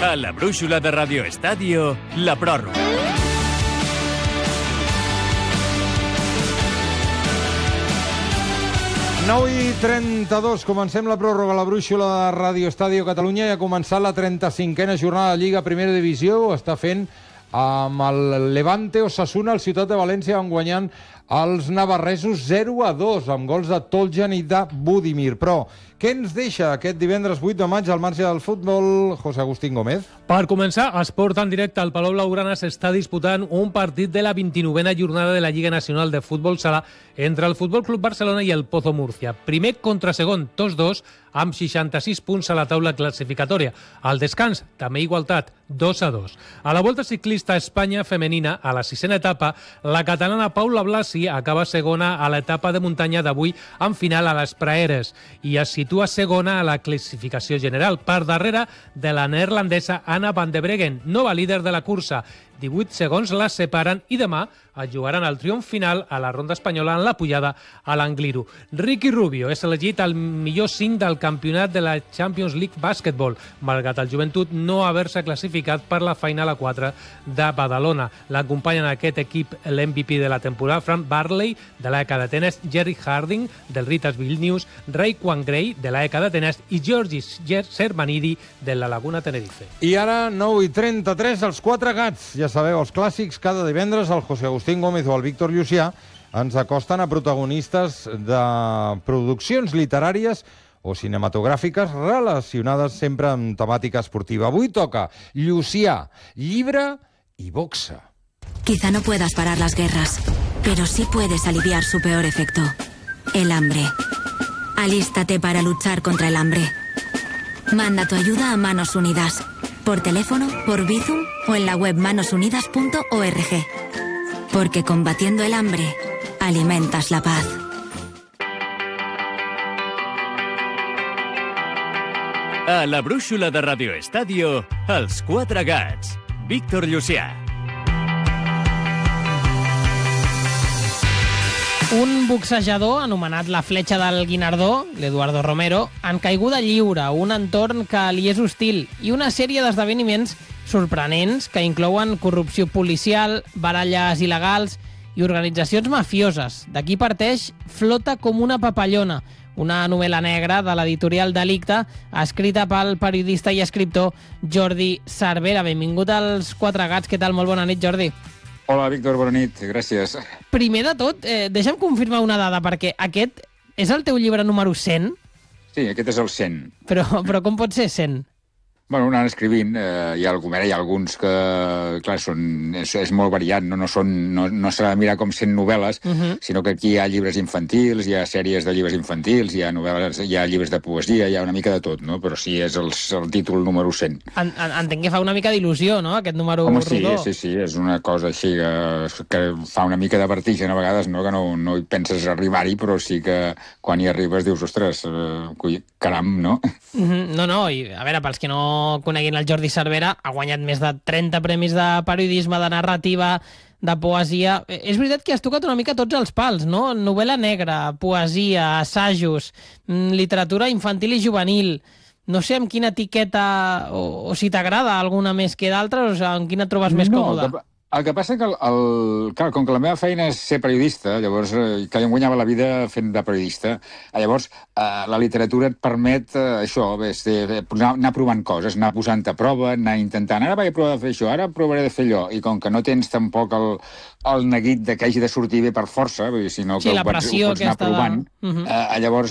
A la brúixola de Radio Estadio, la pròrroga. Nou i 32, comencem la pròrroga a la brúixola de Radio Estadio Catalunya i ha començat la 35a jornada de Lliga Primera Divisió. Ho està fent amb el Levante Osasuna, el Ciutat de València van guanyant els navarresos 0-2 amb gols de Toljan i de Budimir. Però què ens deixa aquest divendres 8 de maig al marge del futbol, José Agustín Gómez? Per començar, esport en directe. El Palau Blaugrana s'està disputant un partit de la 29a jornada de la Lliga Nacional de Futbol Sala entre el Futbol Club Barcelona i el Pozo Múrcia. Primer contra segon, tots dos, amb 66 punts a la taula classificatòria. Al descans, també igualtat, 2-2. A la Volta Ciclista a Espanya femenina, a la 6a etapa, la catalana Paula Blasi acaba segona a l'etapa de muntanya d'avui amb final a les Praeres i es situa segona a la classificació general, per darrere de la neerlandesa Anna van de Breggen, nova líder de la cursa. 18 segons la separen i demà es jugaran el triomf final a la ronda espanyola en la pujada a l'Angliru. Ricky Rubio és elegit el millor 5 del campionat de la Champions League Bàsquetbol, malgrat el Joventut no haver-se classificat per la Final a 4 de Badalona. L'acompanyen aquest equip l'MVP de la temporada, Frank Barley, de l'ECA d'Atenes, Jerry Harding, del Ritas Vilnius, Raekwon Gray, de l'ECA d'Atenes, i Georgis Sermanidi, de la Laguna Tenerife. I ara, 9 i 33, els quatre gats. Ja sabeu, els clàssics, cada divendres el José Agustín Gómez o el Víctor Llucià ens acosten a protagonistes de produccions literàries o cinematogràfiques relacionades sempre amb temàtica esportiva. Avui toca Llucià, llibre i boxa. Quizá no puedas parar las guerras, pero sí puedes aliviar su peor efecto, el hambre. Alístate para luchar contra el hambre. Manda tu ayuda a Manos Unidas, por teléfono, por Bizum o en la web manosunidas.org. Porque combatiendo el hambre, alimentas la paz. A la brúixola de Radio Estadio, els quatre gats. Víctor Llucià. Un boxejador anomenat la Fletxa del Guinardó, l'Eduardo Romero, en caiguda lliure, un entorn que li és hostil i una sèrie d'esdeveniments sorprenents que inclouen corrupció policial, baralles il·legals i organitzacions mafioses. D'aquí parteix Flota com una papallona, una novel·la negra de l'editorial Delicte, escrita pel periodista i escriptor Jordi Cervera. Benvingut als Quatre Gats. Què tal? Molt bona nit, Jordi. Hola, Víctor, bona nit. Gràcies. Primer de tot, deixa'm confirmar una dada, perquè aquest és el teu llibre número 100? Sí, aquest és el 100. Però com pot ser 100? Bueno, anant escrivint, hi ha alguns que, clar, és molt variat, no s'ha de mirar com 100 novel·les, sinó que aquí hi ha llibres infantils, hi ha sèries de llibres infantils, hi ha novel·les, hi ha llibres de poesia, hi ha una mica de tot, no? Però sí, és el títol número 100. Entenc que fa una mica d'il·lusió, no?, aquest número rodó. Sí, és una cosa així que fa una mica de vertigen a vegades, no? Que no hi penses arribar-hi, però sí que quan hi arribes dius, ostres, caram, no? No, i a veure, pels que no coneguin el Jordi Cervera, ha guanyat més de 30 premis de periodisme, de narrativa, de poesia. És veritat que has tocat una mica tots els pals, no? Novel·la negra, poesia, assajos, literatura infantil i juvenil. No sé amb quina etiqueta, o si t'agrada alguna més que d'altres, o amb quina et trobes més còmode. El que passa que, clar, com que la meva feina és ser periodista, llavors, que em guanyava la vida fent de periodista, llavors la literatura et permet això, anar provant coses, anar posant a prova, anar intentant, ara vaig provar de fer això, ara provaré de fer allò, i com que no tens tampoc el neguit de que hagi de sortir bé per força, sinó que ho pots anar provant, llavors